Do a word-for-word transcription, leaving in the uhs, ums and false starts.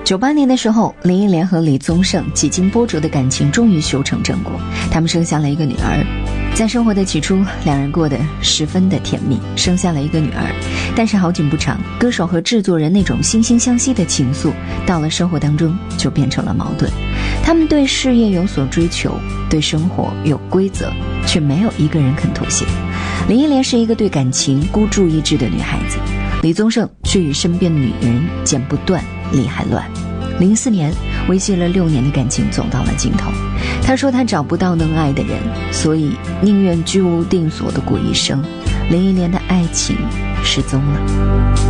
九八年的时候，林忆莲和李宗盛几经波折的感情终于修成正果，他们生下了一个女儿。在生活的起初，两人过得十分的甜蜜，生下了一个女儿。但是好景不长，歌手和制作人那种惺惺相惜的情愫，到了生活当中就变成了矛盾。他们对事业有所追求，对生活有规则，却没有一个人肯妥协。林忆莲是一个对感情孤注一掷的女孩子，李宗盛却与身边的女人剪不断理还乱。零四年，维系了六年的感情走到了尽头。他说他找不到能爱的人，所以宁愿居无定所的过一生。林忆莲的爱情失踪了。